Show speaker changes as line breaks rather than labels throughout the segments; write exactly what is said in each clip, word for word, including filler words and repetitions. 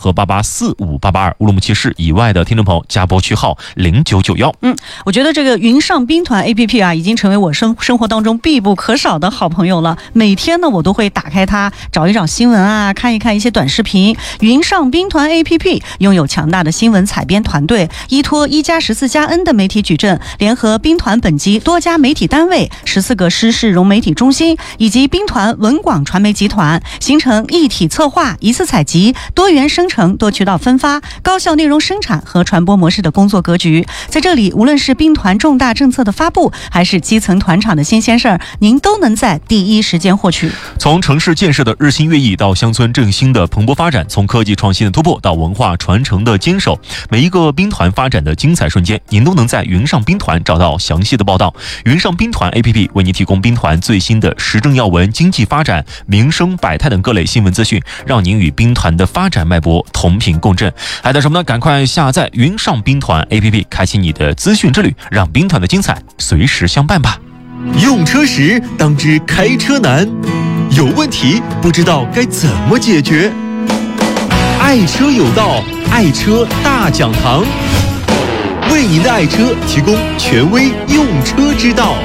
和八八四五八八二。乌鲁木齐市以外的听众朋友加拨区号零九九幺。
嗯，我觉得这个云上兵团 A P P 啊，已经成为我生生活当中必不可少的好朋友了。每天呢，我都会打开它，找一找新闻啊，看一看一些短视频。云上兵团 A P P 拥有强大的新闻采编团队，依托一加十四加 N 的媒体矩阵，联合兵团本级多家媒体单位、十四个师事融媒体中心以及兵团文广传媒集团，形成一体策划、一次采集、多元生成、多渠道分发、高效内容生产和传播模式的工作格局。在这里，无论是兵团重大政策的发布，还是基层团场的新鲜事儿，您都能在第一时间获取。
从城市建设的日新月异到乡村振兴的蓬勃发展，从科技创新的突破到文化传承的坚守，每一个兵团发展的精彩瞬间，您都能在云上兵团找到详细的报道。云上兵团 A P P 为您提供兵团最新的时政要闻、经济发展、民生百态等各类新闻资讯，让您与兵团的发展脉搏同频共振。还等什么呢？赶快下载云上兵团 A P P， 开启你的资讯之旅，让兵团的精彩随时相伴吧。
用车时当知开车难，有问题不知道该怎么解决。爱车有道，爱车大讲堂，为您的爱车提供权威用车之道。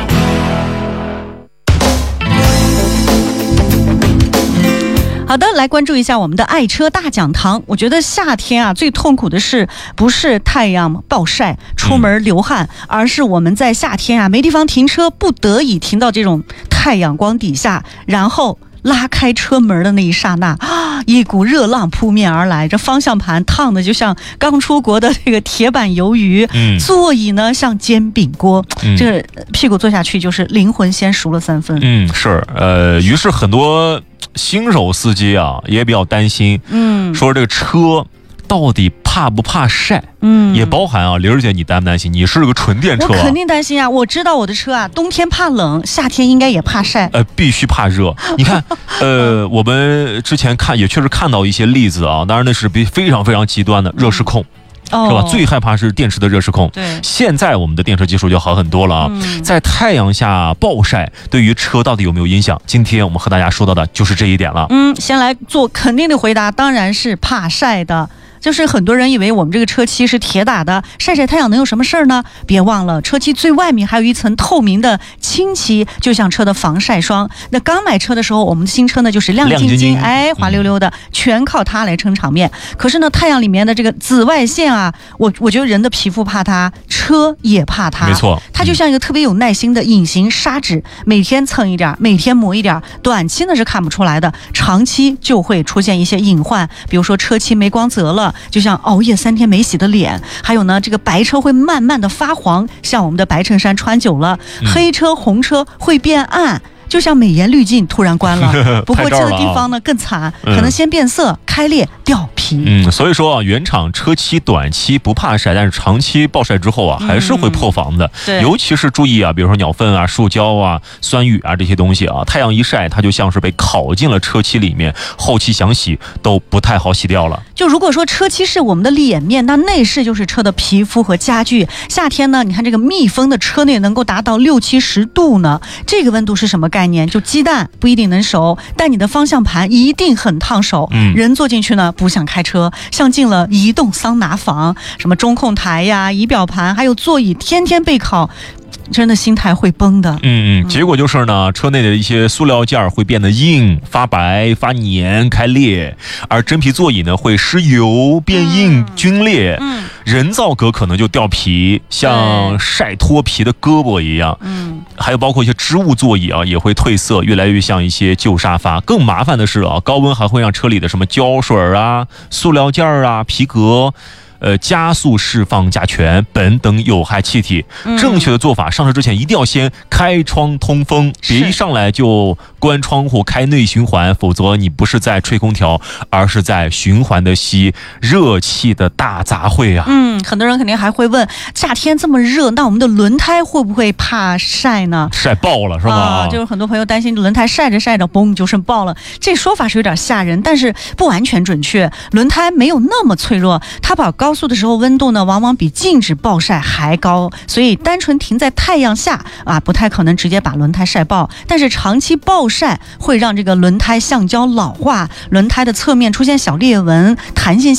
好的，来关注一下我们的爱车大讲堂。我觉得夏天啊，最痛苦的是不是太阳暴晒出门流汗、嗯、而是我们在夏天啊没地方停车，不得已停到这种太阳光底下，然后拉开车门的那一刹那啊，一股热浪扑面而来，这方向盘烫的就像刚出国的这个铁板鱿鱼、嗯、座椅呢像煎饼锅、嗯、这个屁股坐下去就是灵魂先熟了三分。
嗯，是呃，于是很多新手司机啊也比较担心，嗯，说这个车到底怕不怕晒？嗯，也包含啊，玲儿姐，你担不担心？你是个纯电车、啊，
我肯定担心啊！我知道我的车啊，冬天怕冷，夏天应该也怕晒，
呃，必须怕热。你看，呃，我们之前看也确实看到一些例子啊，当然那是比非常非常极端的热失控。嗯是吧？最害怕是电池的热失控。
对，
现在我们的电池技术就好很多了啊。嗯、在太阳下暴晒，对于车到底有没有影响？今天我们和大家说到的就是这一点了。
嗯，先来做肯定的回答，当然是怕晒的。就是很多人以为我们这个车漆是铁打的，晒晒太阳能有什么事儿呢？别忘了，车漆最外面还有一层透明的清漆，就像车的防晒霜。那刚买车的时候，我们的新车呢就是亮晶晶，晶哎，滑溜溜的、嗯，全靠它来撑场面。可是呢，太阳里面的这个紫外线啊，我我觉得人的皮肤怕它，车也怕它。
没错，
它就像一个特别有耐心的隐形砂纸，每天蹭一点，每天磨一点，短期呢是看不出来的，长期就会出现一些隐患，比如说车漆没光泽了。就像熬夜三天没洗的脸，还有呢，这个白车会慢慢的发黄，像我们的白衬衫穿久了，嗯、黑车、红车会变暗。就像美颜滤镜突然关了，不过这个地方呢更惨，可能先变色、开裂、掉皮。
嗯，所以说啊，原厂车漆短期不怕晒，但是长期暴晒之后啊，还是会破防的。
对，
尤其是注意啊，比如说鸟粪啊、塑胶啊、酸雨啊这些东西啊，太阳一晒，它就像是被烤进了车漆里面，后期想洗都不太好洗掉了。
就如果说车漆是我们的脸面，那内饰就是车的皮肤和家具。夏天呢，你看这个密封的车内能够达到六七十度呢，这个温度是什么概念？概念就鸡蛋不一定能熟，但你的方向盘一定很烫手。嗯，人坐进去呢不想开车，像进了移动桑拿房，什么中控台呀、仪表盘还有座椅天天被烤，真的心态会崩的。
嗯嗯，结果就是呢，车内的一些塑料件会变得硬、发白、发黏、开裂，而真皮座椅呢会失油、变硬、皲裂。嗯，人造革可能就掉皮，像晒脱皮的胳膊一样。嗯，还有包括一些织物座椅啊，也会褪色，越来越像一些旧沙发。更麻烦的是啊，高温还会让车里的什么胶水啊、塑料件啊、皮革。呃，加速释放甲醛、苯等有害气体。嗯、正确的做法，上车之前一定要先开窗通风，别一上来就关窗户开内循环，否则你不是在吹空调，而是在循环的吸热气的大杂烩啊。
嗯，很多人肯定还会问，夏天这么热，那我们的轮胎会不会怕晒呢？
晒爆了是吧？
啊，就是很多朋友担心轮胎晒着晒着，嘣就是爆了。这说法是有点吓人，但是不完全准确。轮胎没有那么脆弱，它跑高速的时候温度呢往往比静止暴晒还高，所以单纯停在太阳下啊，不太可能直接把轮胎晒爆。但是长期暴晒会让这个轮胎橡胶老化，轮胎的侧面出现小裂纹，弹性